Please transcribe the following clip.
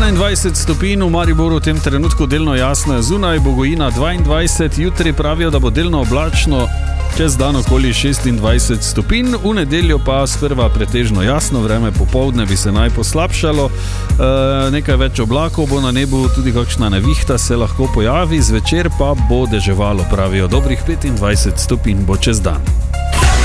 21 stopinj, v Mariboru v tem trenutku delno jasno je zunaj, Bogojina 22, jutri pravijo, da bo delno oblačno, čez dan okoli 26 stopinj, v nedeljo pa sprva pretežno jasno, vreme popoldne bi se naj poslabšalo, nekaj več oblakov bo na nebu, tudi kakšna nevihta se lahko pojavi, zvečer pa bo deževalo, pravijo, dobrih 25 stopinj bo čez dan.